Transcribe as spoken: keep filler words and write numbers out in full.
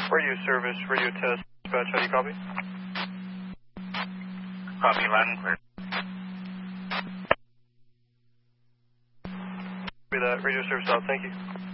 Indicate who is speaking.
Speaker 1: Radio service, radio test, dispatch, how do you copy?
Speaker 2: Copy, loud and clear.
Speaker 1: Copy that, radio service out, thank you.